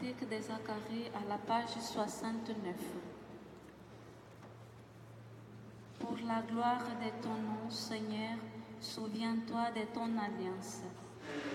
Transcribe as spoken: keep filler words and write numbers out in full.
Cantique de Zacharie à la page soixante-neuf. Pour la gloire de ton nom, Seigneur, souviens-toi de ton alliance.